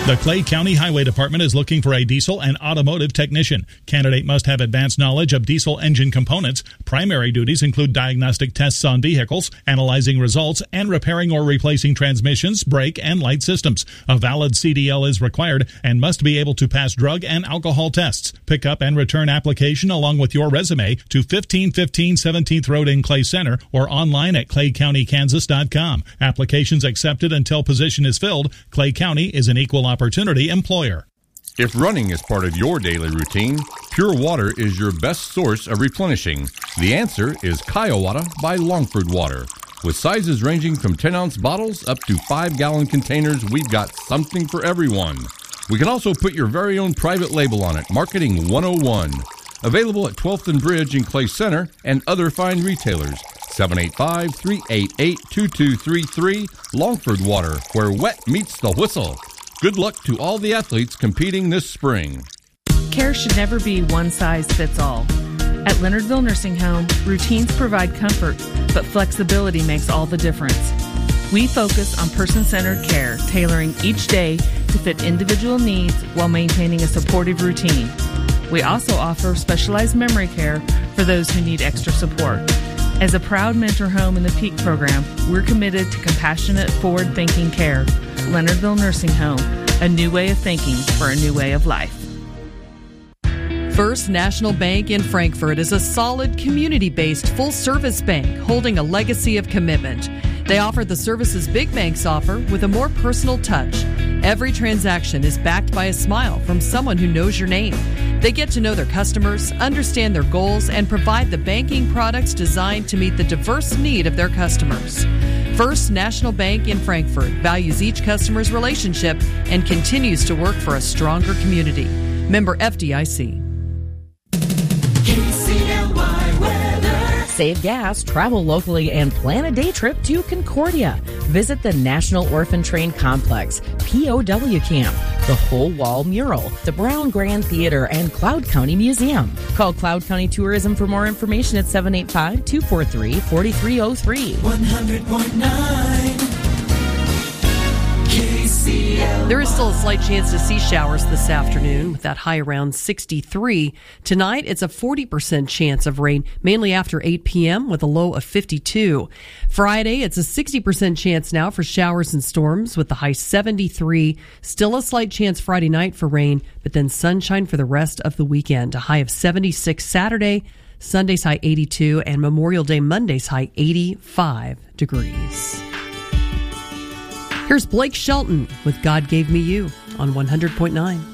The Clay County Highway Department is looking for a diesel and automotive technician. Candidate must have advanced knowledge of diesel engine components. Primary duties include diagnostic tests on vehicles, analyzing results, and repairing or replacing transmissions, brake, and light systems. A valid CDL is required and must be able to pass drug and alcohol tests. Pick up and return application along with your resume to 1515 17th Road in Clay Center or online at claycountykansas.com. Applications accepted until position is filled. Clay County is an equal opportunity employer. If running is part of your daily routine, pure water is your best source of replenishing. The answer is Kiowata by Longford Water. With sizes ranging from 10-ounce bottles up to 5-gallon containers, we've got something for everyone. We can also put your very own private label on it, Marketing 101. Available at 12th and Bridge in Clay Center and other fine retailers. 785-388-2233, Longford Water, where wet meets the whistle. Good luck to all the athletes competing this spring. Care should never be one size fits all. At Leonardville Nursing Home, routines provide comfort, but flexibility makes all the difference. We focus on person-centered care, tailoring each day to fit individual needs while maintaining a supportive routine. We also offer specialized memory care for those who need extra support. As a proud mentor home in the PEAK program, we're committed to compassionate, forward-thinking care. Leonardville Nursing Home, a new way of thinking for a new way of life. First National Bank in Frankfort is a solid, community-based, full-service bank holding a legacy of commitment. They offer the services big banks offer with a more personal touch. Every transaction is backed by a smile from someone who knows your name. They get to know their customers, understand their goals, and provide the banking products designed to meet the diverse need of their customers. First National Bank in Frankfort values each customer's relationship and continues to work for a stronger community. Member FDIC. KCLY weather. Save gas, travel locally, and plan a day trip to Concordia. Visit the National Orphan Train Complex, POW Camp, the Whole Wall Mural, the Brown Grand Theater, and Cloud County Museum. Call Cloud County Tourism for more information at 785-243-4303. 100.9 KCLY. There is still a slight chance to see showers this afternoon with that high around 63. Tonight, it's a 40% chance of rain, mainly after 8 p.m. with a low of 52. Friday, it's a 60% chance now for showers and storms with the high 73. Still a slight chance Friday night for rain, but then sunshine for the rest of the weekend. A high of 76 Saturday, Sunday's high 82, and Memorial Day Monday's high 85 degrees. Here's Blake Shelton with God Gave Me You on 100.9.